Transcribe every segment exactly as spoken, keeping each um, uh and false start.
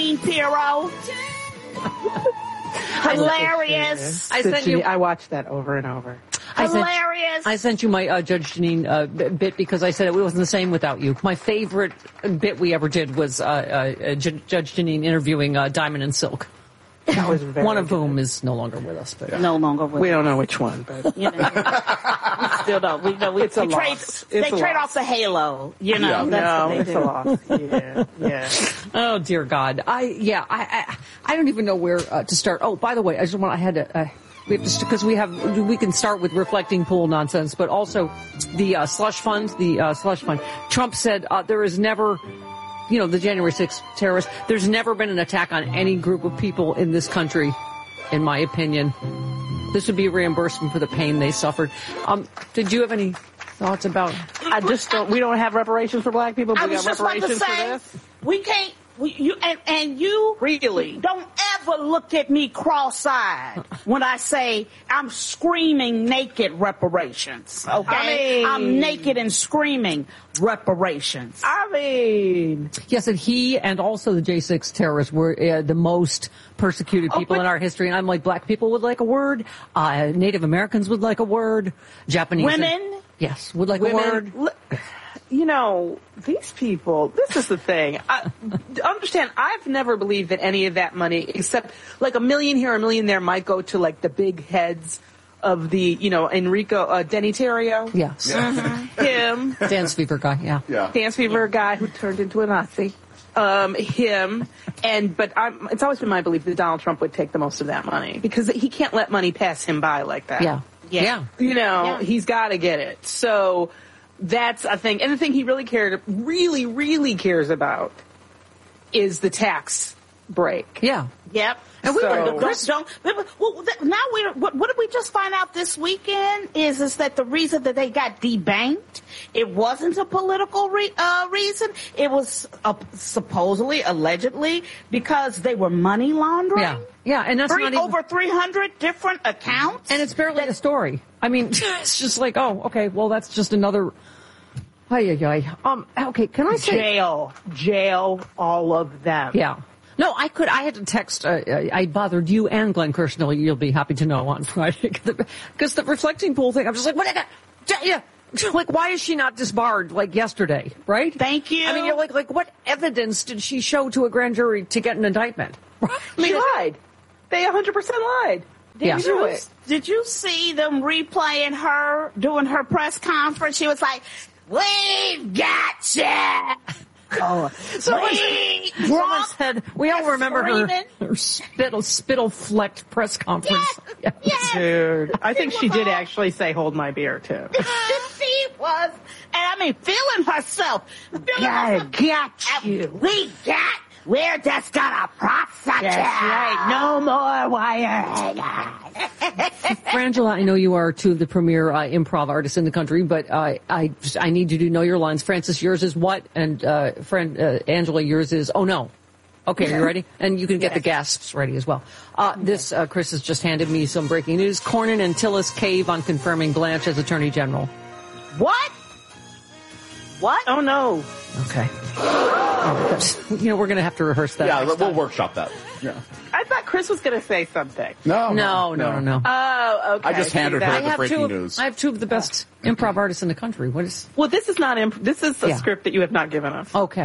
Jeanine Pirro. Hilarious. I sent you. I watched that over and over. Hilarious. I sent you my uh, Judge Jeanine uh, bit because I said it wasn't the same without you. My favorite bit we ever did was uh, uh, J- Judge Jeanine interviewing uh, Diamond and Silk. That was very one of good. whom is no longer with us. But, yeah. No longer with we us. don't know which one, but you know, we still don't. We know we, it's a we loss. trade. It's they a trade loss. off the halo. You know, yeah. that's no, it's a loss. Yeah, yeah. Oh dear God. I yeah. I I, I don't even know where uh, to start. Oh, by the way, I just want. I had to. Uh, we have to because we have. We can start with reflecting pool nonsense, but also the uh, slush fund. The uh, slush fund. Trump said uh, there is never. You know, the January sixth terrorists. There's never been an attack on any group of people in this country, in my opinion. This would be a reimbursement for the pain they suffered. Um, did you have any thoughts about? I just don't. We don't have reparations for black people. I We was got just about to reparations say, for this. we can't. We, you and, and you really don't ever look at me cross-eyed when I say I'm screaming naked reparations. Okay, I mean, I'm naked and screaming reparations. I mean, yes, and he and also the J six terrorists were uh, the most persecuted people oh, in our history. And I'm like, black people would like a word, uh, Native Americans would like a word, Japanese women, and, yes, would like women, a word. L- You know, these people, this is the thing. I, understand, I've never believed that any of that money, except like a million here, a million there, might go to like the big heads of the, you know, Enrico, uh, Denny Terrio. Yes. Yeah. Mm-hmm. Him. Dance fever guy, yeah. Yeah. Dance fever guy who turned into a Nazi. Um, him. And, but I'm, it's always been my belief that Donald Trump would take the most of that money because he can't let money pass him by like that. Yeah. Yeah. Yeah. You know, Yeah. he's got to get it. So, that's, I think, and the thing he really cared, really, really cares about is the tax break. Yeah. Yep. And we so, were, don't, don't, well, now we what, what did we just find out this weekend is is that the reason that they got debanked, it wasn't a political re, uh, reason. It was uh, supposedly, allegedly, because they were money laundering. Yeah. Yeah, and that's Three, not even, over three hundred different accounts. and it's barely a story. I mean, it's just like, oh, okay, well, that's just another. Ay, ay, ay. Um, okay, can I say jail, jail, all of them. Yeah. No, I could. I had to text. Uh, I bothered you and Glenn Kirschner. You'll be happy to know on Friday because the reflecting pool thing. I'm just like, what? Yeah, like why is she not disbarred like yesterday? Right? Thank you. I mean, you're like, like what evidence did she show to a grand jury to get an indictment? They lied. They one hundred percent lied. Did Yeah. you it. Did you see them replaying her doing her press conference? She was like, "We've got you." Oh, someone, someone said we all remember her, her spittle spittle flecked press conference. Yes, yes. Dude, I think she did actually say, "Hold my beer," too. She was, and I mean, feeling herself. Feeling I herself. got you. We got. We're just gonna prosecute. That's right. No more wire Frangela, I know you are two of the premier uh, improv artists in the country, but uh, I I need you to know your lines. Francis, yours is what? And uh, friend uh, Angela, yours is oh no. Okay, are you ready? And you can get yes. the gasps ready as well. Uh, okay. This, uh, Chris has just handed me some breaking news. Cornyn and Tillis cave on confirming Blanche as Attorney General. What? What? Oh no. Okay. Oh, you know, we're going to have to rehearse that. Yeah, we'll time. workshop that. Yeah. I thought Chris was going to say something. No, no, no, no, no. Oh, okay. I just handed her the breaking of, news. I have two of the best improv artists in the country. What is? Well, this is not imp. This is a yeah. script that you have not given us. Okay.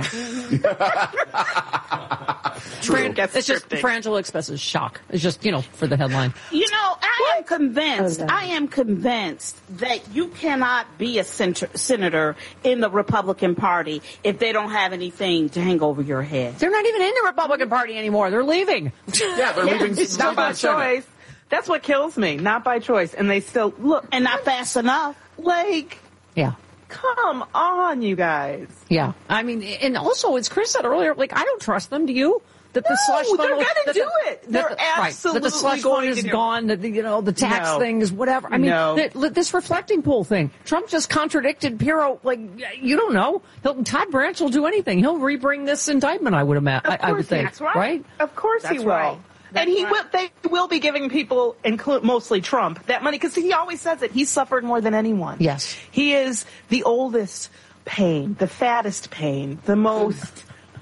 True. Fran- it's just Frangela expresses shock. It's just, you know, for the headline. You know, I what? am convinced, oh, I am convinced that you cannot be a sen- senator in the Republican Party if they don't have anything to hang over your head. They're not even in the Republican Party anymore. They're leaving. Yeah, they're yeah, leaving. It's not by choice. That's what kills me. Not by choice. And they still, look. And not fast enough. Like. Yeah. Come on, you guys. Yeah. I mean, and also, as Chris said earlier, like, I don't trust them. Do you? That the no, slush fund, they're going to do the, it. They're the, absolutely right, that the slush going fund to is do gone. That the, you know the tax no. thing is whatever. I mean, no. the, this reflecting pool thing. Trump just contradicted Pirro. Like you don't know. He'll, Todd Branch will do anything. He'll rebring this indictment. I would imagine. I, I would think. That's right. right. Of course that's he will. Right. And he right. will. They will be giving people, include mostly Trump, that money because he always says it. He suffered more than anyone. Yes. He is the oldest pain, the fattest pain, the most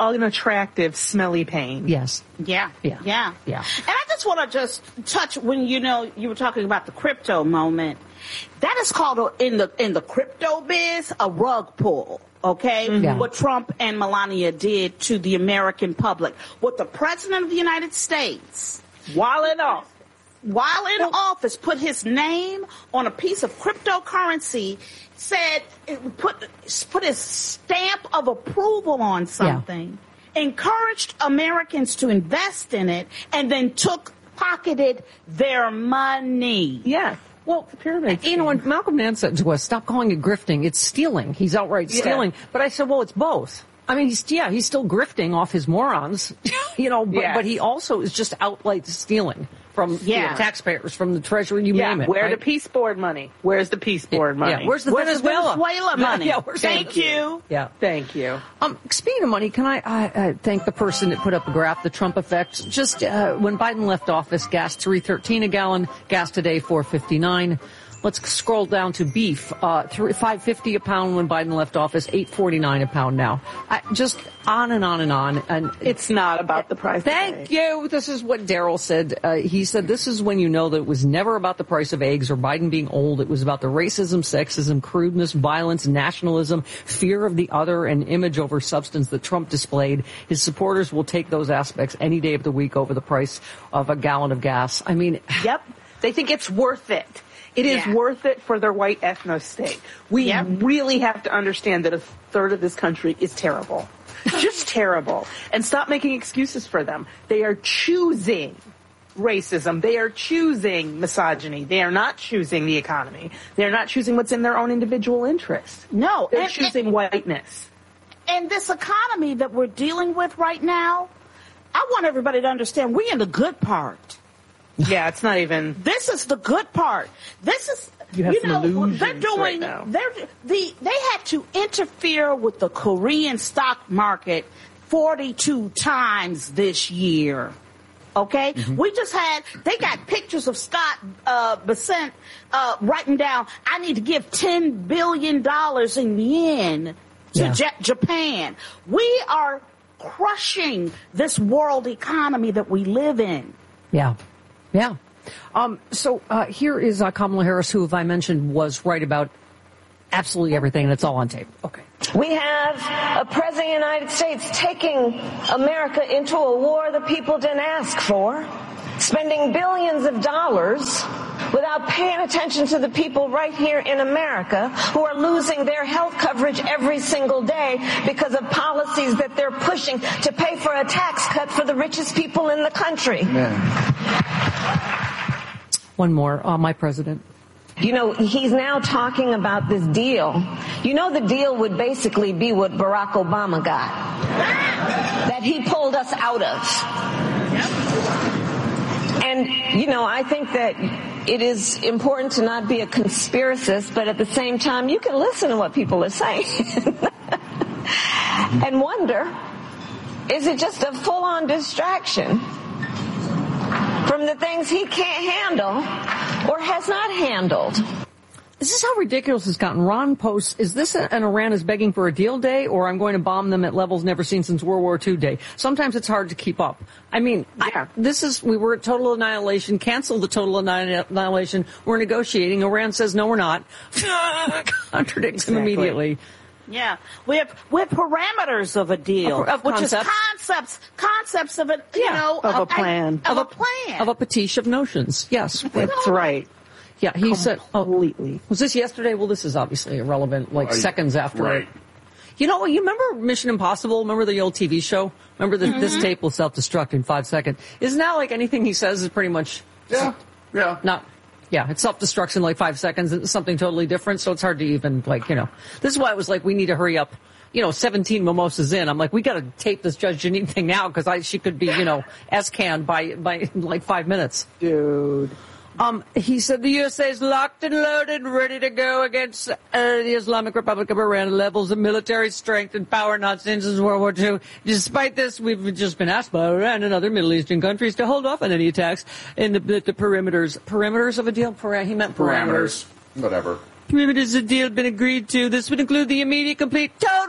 unattractive, smelly pain. Yes. Yeah. Yeah. Yeah. Yeah. And I just want to just touch when, you know, you were talking about the crypto moment. That is called a, in the in the crypto biz a rug pull. Okay, Yeah. what Trump and Melania did to the American public, what the president of the United States, While in office. while in office, put his name on a piece of cryptocurrency, said, put put his stamp of approval on something, encouraged Americans to invest in it, and then took pocketed their money. Yeah. Well, the pyramid you know, when Malcolm Nance said to us, stop calling it grifting, it's stealing. He's outright Yeah. stealing. But I said, well, it's both. I mean, he's, yeah, he's still grifting off his morons, you know, but, Yeah. but he also is just outright stealing from you Yeah. know, taxpayers, from the treasury, you Yeah, name it. where right? the peace board money? Where's the peace board money? Yeah, where's the Where's the Venezuela? Venezuela money? Yeah, where's Thank the- you. Yeah. Thank you. Um, speaking of money, can I, I uh, thank the person that put up the graph, the Trump effect? Just uh, when Biden left office, gas three thirteen a gallon, gas today four fifty-nine. Let's scroll down to beef, uh, five fifty a pound when Biden left office, eight forty-nine a pound now. I, just on and on and on. And It's not about the price. Thank of you. This is what Daryl said. Uh, he said this is when you know that it was never about the price of eggs or Biden being old. It was about the racism, sexism, crudeness, violence, nationalism, fear of the other, and image over substance that Trump displayed. His supporters will take those aspects any day of the week over the price of a gallon of gas. I mean, Yep. They think it's worth it. It is Yeah. worth it for their white ethno state. We Yep. really have to understand that a third of this country is terrible. Just terrible. And stop making excuses for them. They are choosing racism. They are choosing misogyny. They are not choosing the economy. They are not choosing what's in their own individual interest. No. They're and- choosing whiteness. And this economy that we're dealing with right now, I want everybody to understand we're in the good part. Yeah, it's not even... This is the good part. This is, You have some know, illusions they're doing, right now. they're, the, they had to interfere with the Korean stock market forty-two times this year. Okay? Mm-hmm. We just had, they got pictures of Scott, uh, Bessent, uh, writing down, I need to give ten billion dollars in yen to Yeah. Ja- Japan. We are crushing this world economy that we live in. yeah. Yeah. Um, so uh, here is uh, Kamala Harris, who, if I mentioned, was right about absolutely everything, and it's all on tape. Okay. We have a president of the United States taking America into a war the people didn't ask for, spending billions of dollars without paying attention to the people right here in America who are losing their health coverage every single day because of policies that they're pushing to pay for a tax cut for the richest people in the country. One more. Uh, my president. You know, he's now talking about this deal. You know, the deal would basically be what Barack Obama got, that he pulled us out of. And, you know, I think that it is important to not be a conspiracist, but at the same time, you can listen to what people are saying and wonder, is it just a full-on distraction from the things he can't handle or has not handled? This is how ridiculous it's gotten. Ron posts, is this an Iran is begging for a deal day, or I'm going to bomb them at levels never seen since World War Two day? Sometimes it's hard to keep up. I mean, Yeah. I, this is, we were at total annihilation, cancel the total annihilation, we're negotiating. Iran says, no, we're not. Contradicts him Exactly. immediately. Yeah, we have we have parameters of a deal, Of- of which concepts. is concepts, concepts of a you Yeah, know of a plan. of, a plan. Of a pastiche of notions. Yes. That's right. Yeah, he said, oh, Completely. was this yesterday? Well, this is obviously irrelevant, like Right. seconds after Right. it. You know, you remember Mission Impossible? Remember the old T V show? Remember that this tape will self-destruct in five seconds? Isn't that like anything he says is pretty much Yeah. Yeah. not, yeah, it self-destructs in like five seconds. It's something totally different, so it's hard to even, like, you know. This is why it was like, we need to hurry up. You know, seventeen mimosas in. I'm like, we got to tape this Judge Janine thing now because I she could be, you know, S-canned by, by like five minutes. Dude. Um, he said the U S A is locked and loaded, ready to go against uh, the Islamic Republic of Iran, levels of military strength and power not seen since World War Two. Despite this, we've just been asked by Iran and other Middle Eastern countries to hold off on any attacks in the, the, the perimeters. Perimeters of a deal? Para- he meant parameters. Parameters. Whatever. Perimeters of a deal have been agreed to. This would include the immediate, complete, total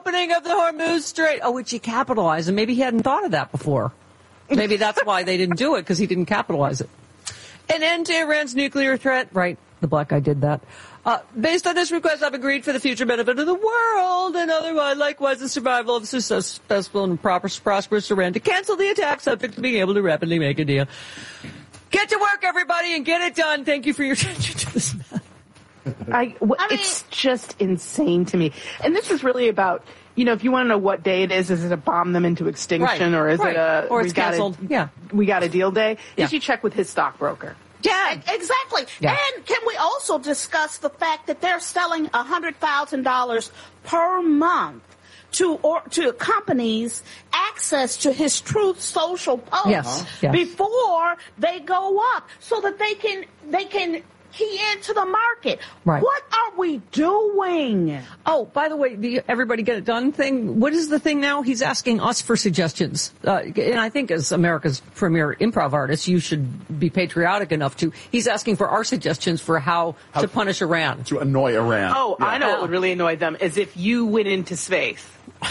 reopening of the Hormuz Strait. Oh, which he capitalized, and maybe he hadn't thought of that before. Maybe that's why they didn't do it, because he didn't capitalize it. An end to Iran's nuclear threat. Right, the black guy did that. Uh, based on this request, I've agreed for the future benefit of the world and otherwise, likewise, the survival of successful and proper, prosperous Iran to cancel the attack, subject to being able to rapidly make a deal. Get to work, everybody, and get it done. Thank you for your attention to this matter. I, w- I mean, it's just insane to me. And this is really about, you know, if you want to know what day it is, is it a bomb them into extinction, Right, or is right. it a Or we it's got canceled. A, Yeah. we got a deal day? Yeah. You should check with his stockbroker. Yeah. Exactly. Yeah. And can we also discuss the fact that they're selling one hundred thousand dollars per month to or to companies access to his Truth Social posts Yes, yes. before they go up, so that they can they can key into the market. Right. What are we doing? Oh, by the way, the everybody get it done thing. What is the thing now? He's asking us for suggestions. Uh, and I think as America's premier improv artist, you should be patriotic enough to. He's asking for our suggestions for how, How- to punish Iran. To annoy Iran. Oh, Yeah. I know what would really annoy them is if you went into space.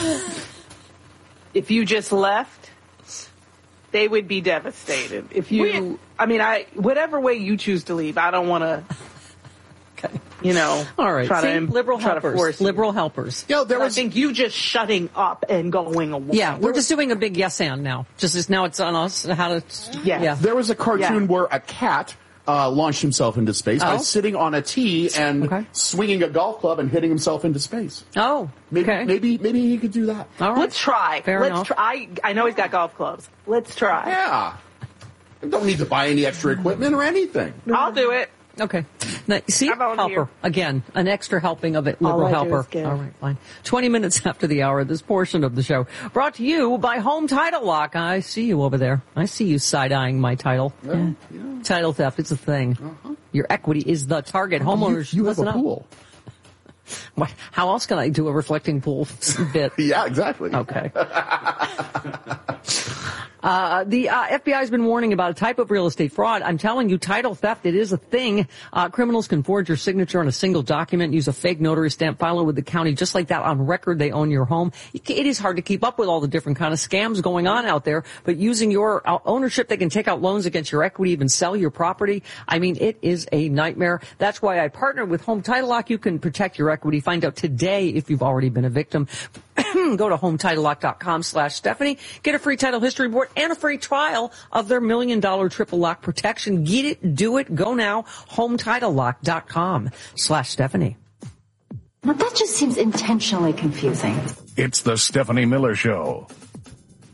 If you just left, they would be devastated. If you, We- I mean, I whatever way you choose to leave, I don't want to, Okay. you know, All right. try See, to liberal try to helpers. force you. Liberal helpers. You know, there But I was think you just shutting up and going away. Yeah, we're just doing a big yes and now. Just as now it's on us how to. Yes. Yeah. there was a cartoon Yeah. where a cat uh, launched himself into space by Oh. sitting on a tee and Okay. swinging a golf club and hitting himself into space. Oh. Maybe, okay. maybe, maybe he could do that. All right. Let's try. Fair Let's enough. try. I, I know he's got golf clubs. Let's try. Yeah. You don't need to buy any extra equipment or anything. I'll do it. Okay. Now, see, I volunteer. helper. Again, an extra helping of it, All liberal I do helper. is give. All right, fine. twenty minutes after the hour, this portion of the show brought to you by Home Title Lock. I see you over there. I see you side-eyeing my title. Yeah, Yeah. Title theft, it's a thing. Uh-huh. Your equity is the target. Homeowners, you, you have listen a up. pool. What, how else can I do a reflecting pool bit? Yeah, exactly. Okay. Uh, the uh, F B I has been warning about a type of real estate fraud. I'm telling you, title theft, it is a thing. Uh, criminals can forge your signature on a single document, use a fake notary stamp, file it with the county just like that on record. They own your home. It is hard to keep up with all the different kind of scams going on out there, but using your uh, ownership, they can take out loans against your equity, even sell your property. I mean, it is a nightmare. That's why I partnered with Home Title Lock. You can protect your equity. Find out today if you've already been a victim. Go to home title lock dot com slash Stephanie. Get a free title history report and a free trial of their million dollar triple lock protection. Get it, do it, go now. home title lock dot com slash Stephanie. Now that just seems intentionally confusing. It's the Stephanie Miller Show.